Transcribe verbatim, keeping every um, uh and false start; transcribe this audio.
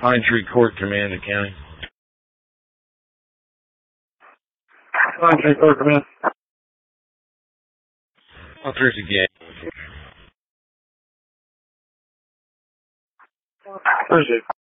Pine Tree Court, Command and County. Pine Tree Court, Command. Oh, there's a gate. Where's it?